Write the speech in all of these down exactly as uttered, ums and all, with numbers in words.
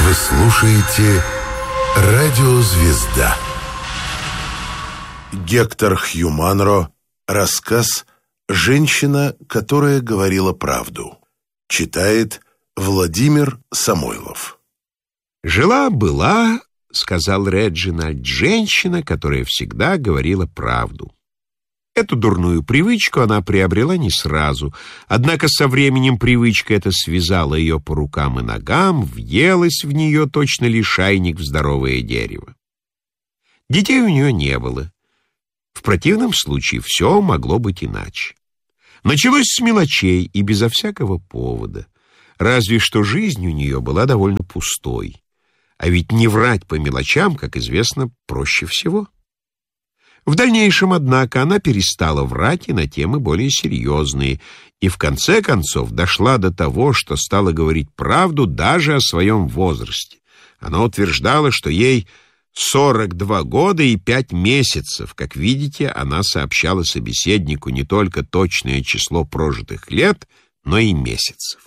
Вы слушаете «Радиозвезда». Гектор Хьюманро. Рассказ «Женщина, которая говорила правду». Читает Владимир Самойлов. «Жила-была, — сказал Реджинальд, — женщина, которая всегда говорила правду. Эту дурную привычку она приобрела не сразу, однако со временем привычка эта связала ее по рукам и ногам, въелась в нее точно лишайник в здоровое дерево. Детей у нее не было. В противном случае все могло быть иначе. Началось с мелочей и безо всякого повода. Разве что жизнь у нее была довольно пустой. А ведь не врать по мелочам, как известно, проще всего. В дальнейшем, однако, она перестала врать и на темы более серьезные, и в конце концов дошла до того, что стала говорить правду даже о своем возрасте. Она утверждала, что ей сорок два года и пять месяцев. Как видите, она сообщала собеседнику не только точное число прожитых лет, но и месяцев.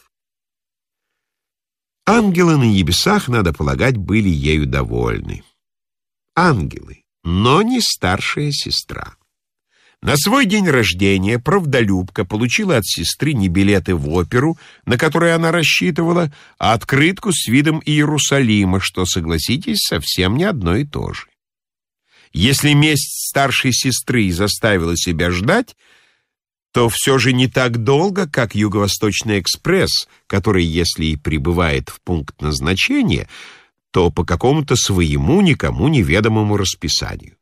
Ангелы на небесах, надо полагать, были ею довольны. Ангелы, но не старшая сестра. На свой день рождения правдолюбка получила от сестры не билеты в оперу, на которые она рассчитывала, а открытку с видом Иерусалима, что, согласитесь, совсем не одно и то же. Если месть старшей сестры заставила себя ждать, то все же не так долго, как Юго-Восточный экспресс, который, если и прибывает в пункт назначения, то по какому-то своему никому неведомому расписанию.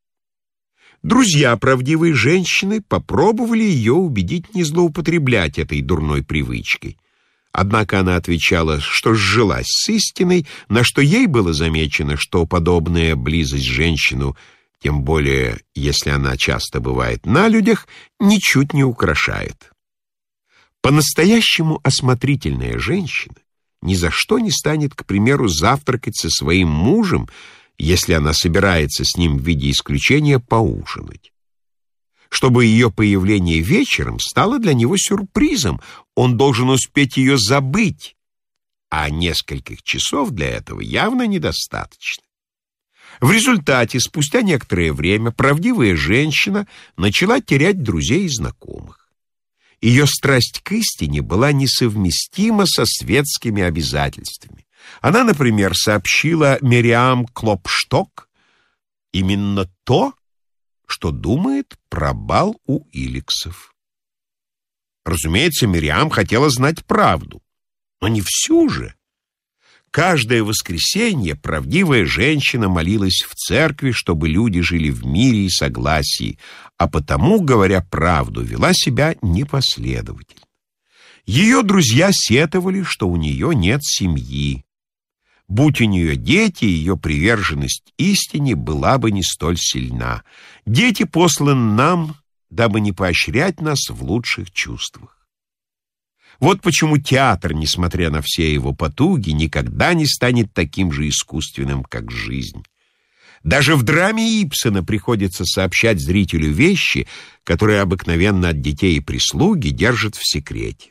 Друзья правдивой женщины попробовали ее убедить не злоупотреблять этой дурной привычкой. Однако она отвечала, что сжилась с истиной, на что ей было замечено, что подобная близость женщину, тем более если она часто бывает на людях, ничуть не украшает. По-настоящему осмотрительная женщина ни за что не станет, к примеру, завтракать со своим мужем, если она собирается с ним в виде исключения поужинать. Чтобы ее появление вечером стало для него сюрпризом, он должен успеть ее забыть, а нескольких часов для этого явно недостаточно. В результате, спустя некоторое время, правдивая женщина начала терять друзей и знакомых. Ее страсть к истине была несовместима со светскими обязательствами. Она, например, сообщила Мириам Клопшток именно то, что думает про бал у Иликсов. Разумеется, Мириам хотела знать правду, но не всю же. Каждое воскресенье правдивая женщина молилась в церкви, чтобы люди жили в мире и согласии, а потому, говоря правду, вела себя непоследовательно. Ее друзья сетовали, что у нее нет семьи. Будь у нее дети, ее приверженность истине была бы не столь сильна. Дети посланы нам, дабы не поощрять нас в лучших чувствах. Вот почему театр, несмотря на все его потуги, никогда не станет таким же искусственным, как жизнь. Даже в драме Ибсена приходится сообщать зрителю вещи, которые обыкновенно от детей и прислуги держат в секрете.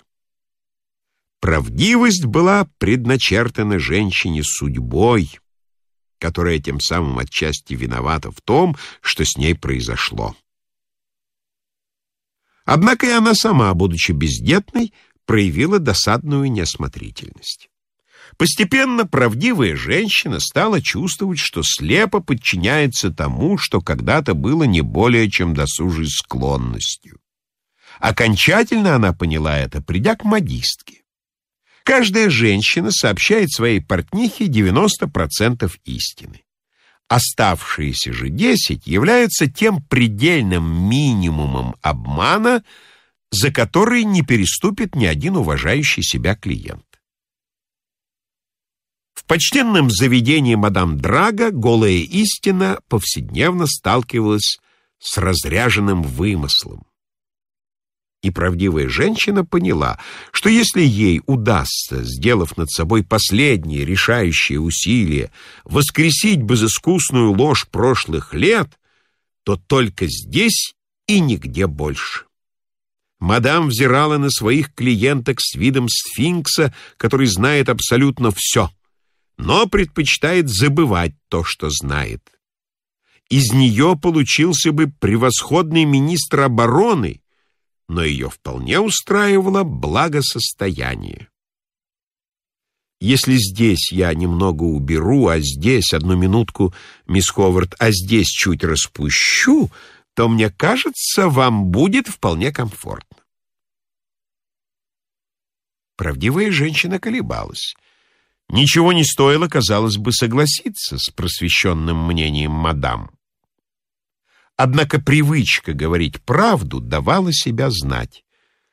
Правдивость была предначертана женщине судьбой, которая тем самым отчасти виновата в том, что с ней произошло. Однако и она сама, будучи бездетной, проявила досадную неосмотрительность. Постепенно правдивая женщина стала чувствовать, что слепо подчиняется тому, что когда-то было не более чем досужей склонностью. Окончательно она поняла это, придя к модистке. Каждая женщина сообщает своей партнихе девяносто процентов истины. Оставшиеся же десять являются тем предельным минимумом обмана, за который не переступит ни один уважающий себя клиент. В почтенном заведении мадам Драго голая истина повседневно сталкивалась с разряженным вымыслом. И правдивая женщина поняла, что если ей удастся, сделав над собой последние решающие усилия, воскресить безыскусную ложь прошлых лет, то только здесь и нигде больше. Мадам взирала на своих клиенток с видом сфинкса, который знает абсолютно все. но предпочитает забывать то, что знает. Из нее получился бы превосходный министр обороны, но ее вполне устраивало благосостояние. Если здесь я немного уберу, а здесь, одну минутку, мисс Ховард, а здесь чуть распущу, то, мне кажется, вам будет вполне комфортно. Правдивая женщина колебалась. Ничего не стоило, казалось бы, согласиться с просвещенным мнением мадам. Однако привычка говорить правду давала себя знать.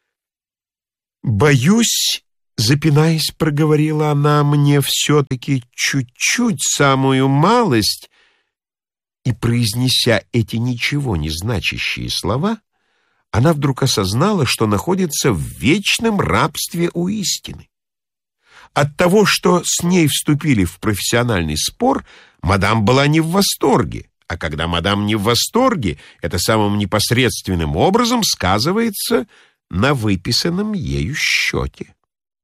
«Боюсь, — запинаясь, проговорила она, — мне все-таки чуть-чуть, самую малость». И, произнеся эти ничего не значащие слова, она вдруг осознала, что находится в вечном рабстве у истины. От того, что с ней вступили в профессиональный спор, мадам была не в восторге, а когда мадам не в восторге, это самым непосредственным образом сказывается на выписанном ею счете.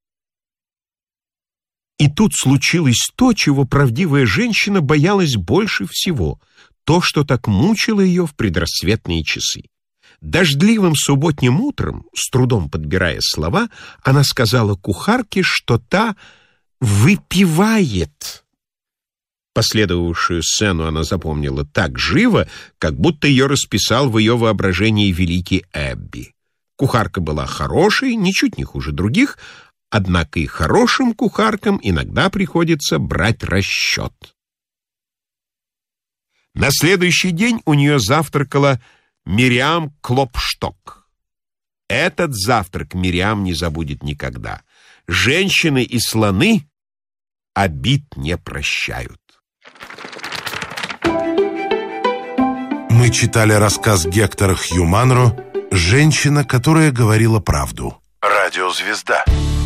И тут случилось то, чего правдивая женщина боялась больше всего, то, что так мучило ее в предрассветные часы. Дождливым субботним утром, с трудом подбирая слова, она сказала кухарке, что та выпивает. Последовавшую сцену она запомнила так живо, как будто ее расписал в ее воображении великий Эбби. Кухарка была хорошей, ничуть не хуже других, однако и хорошим кухаркам иногда приходится брать расчет. На следующий день у нее завтракала Мириам Клопшток. Этот завтрак Мириам не забудет никогда. Женщины и слоны обид не прощают. Мы читали рассказ Гектора Хью Манро «Женщина, которая говорила правду». Радиозвезда.